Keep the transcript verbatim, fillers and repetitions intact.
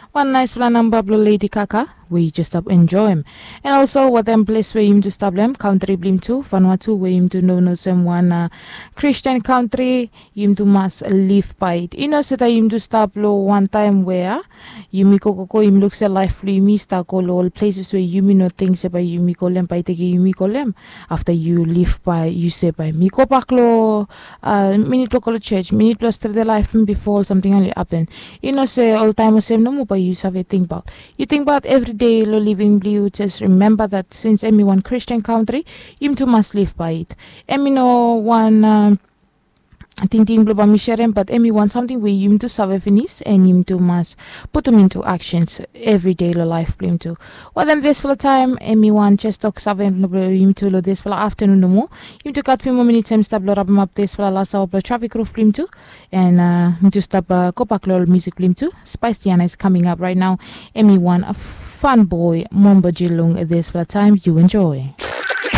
One nice one number blue Lady Kaka. We just up enjoy him. And also what them place where him to stop them country blim too. Vanuatu where him to know no some one uh, Christian country him to must live by it. You know that him to stop low one time where you mi koko him looks at life free me start all places where you me know things about you mi kolem by take you mi kolem after you live by you say by mi ko paklo uh minute local church minute lost the life before something only happen. You know say all time same no more but you have a think about. You think about every day lo living blue just remember that since every one Christian country him too must live by it. Emi no one um, thinking global mission but Emi want something where him to serve finish and him to must put them into actions every day lo life blame too. Well then this for the time Emi want just talk seven him to lo this for the afternoon no more. Him to cut few more minutes and stop lo wrap up this for the last hour of traffic roof blame too and uh him to stop uh Kopak lo music blame too. Spice Diana is coming up right now. Emi want a fun boy Mombo Jilung this for the time you enjoy.